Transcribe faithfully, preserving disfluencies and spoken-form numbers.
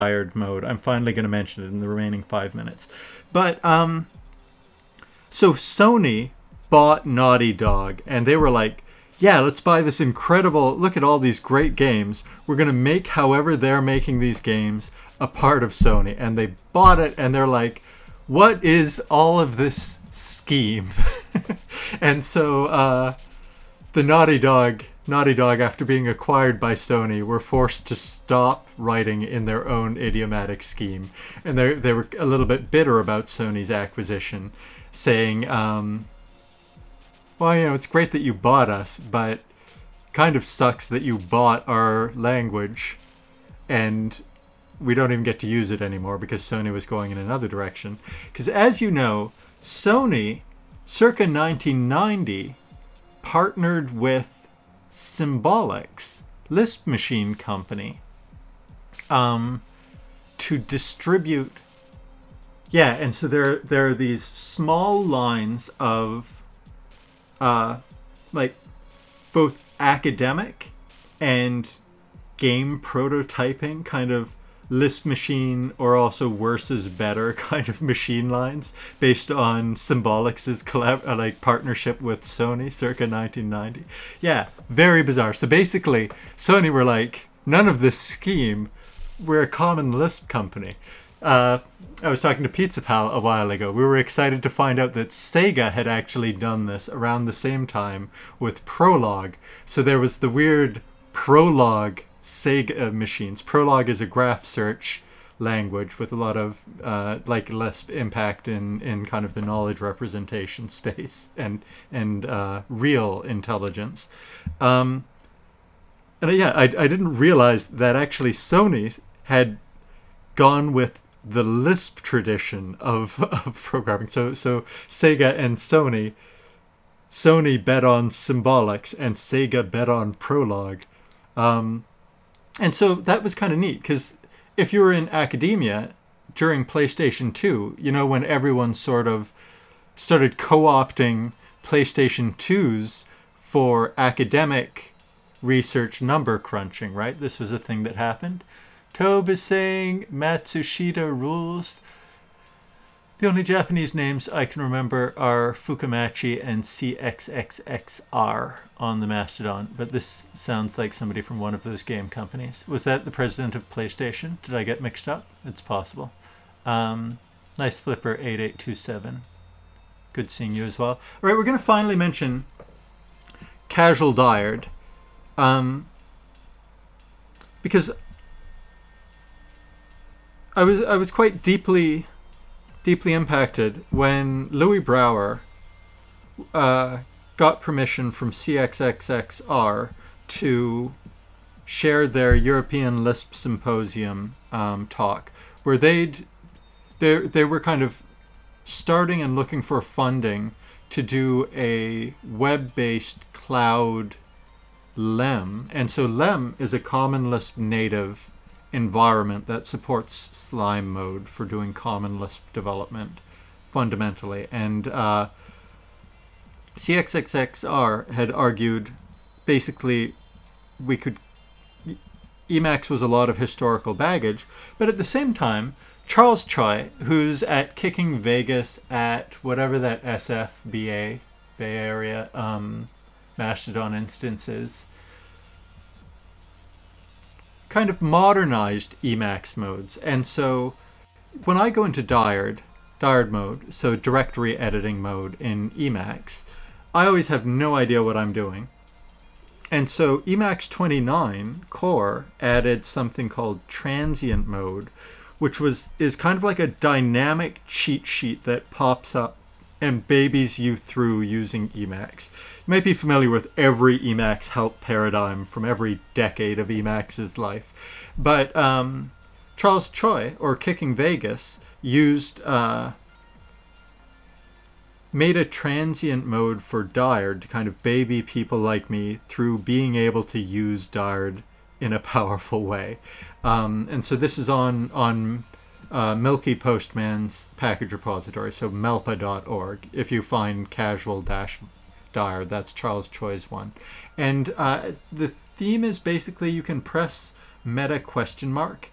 Dired mode. I'm finally going to mention it in the remaining five minutes. But, um, so Sony bought Naughty Dog, and they were like, yeah, let's buy this incredible, look at all these great games. We're going to make however they're making these games a part of Sony. And they bought it, and they're like, what is all of this scheme? And so uh, the Naughty Dog, Naughty Dog, after being acquired by Sony, were forced to stop writing in their own idiomatic scheme. And they they were a little bit bitter about Sony's acquisition, saying, um, well, you know, it's great that you bought us, but kind of sucks that you bought our language and we don't even get to use it anymore because Sony was going in another direction. Because as you know, Sony, circa nineteen ninety, partnered with Symbolics, Lisp machine company, um, to distribute. Yeah, and so there there are these small lines of, uh, like, both academic and game prototyping kind of Lisp machine, or also worse is better kind of machine lines based on Symbolics' collab- uh, like partnership with Sony circa nineteen ninety. Yeah, very bizarre. So basically, Sony were like, none of this scheme. We're a common Lisp company. Uh, I was talking to Pizza Pal a while ago. We were excited to find out that Sega had actually done this around the same time with Prolog. So there was the weird Prolog Sega machines. Prolog is a graph search language with a lot of uh, like Lisp impact in, in kind of the knowledge representation space and and uh, real intelligence. Um, and yeah, I, I didn't realize that actually Sony had gone with the Lisp tradition of, of programming. So so Sega and Sony, Sony bet on Symbolics and Sega bet on Prolog. Um, And so that was kind of neat, because if you were in academia during PlayStation two, you know, when everyone sort of started co-opting PlayStation twos for academic research number crunching, right? This was a thing that happened. Tobe is saying Matsushita rules. The only Japanese names I can remember are Fukamachi and C X X X R on the Mastodon, but this sounds like somebody from one of those game companies. Was that the president of PlayStation? Did I get mixed up? It's possible. Um, nice flipper eight eight two seven. Good seeing you as well. All right, we're going to finally mention Casual Dired, um, because I was I was quite deeply. deeply impacted when Louis Brower uh, got permission from C X X X R to share their European Lisp Symposium um, talk, where they'd they they were kind of starting and looking for funding to do a web-based cloud Lem, and so Lem is a common Lisp native environment that supports Slime mode for doing common Lisp development fundamentally. And uh, C X X X R had argued basically we could Emacs was a lot of historical baggage, but at the same time Charles Choi, who's at Kicking Vegas at whatever that S F B A Bay Area um, Mastodon instance is, kind of modernized Emacs modes. And so when I go into Dired, Dired mode, so directory editing mode in Emacs, I always have no idea what I'm doing. And so Emacs twenty-nine core added something called transient mode, which was is kind of like a dynamic cheat sheet that pops up and babies you through using Emacs. You might be familiar with every Emacs help paradigm from every decade of Emacs's life. But um, Charles Choi, or Kicking Vegas, used uh, made a transient mode for Dired to kind of baby people like me through being able to use Dired in a powerful way. Um, and so this is on on uh, Milky Postman's package repository, so melpa dot org. If you find casual dash Dired, that's Charles Choi's one. And uh, the theme is basically you can press meta question mark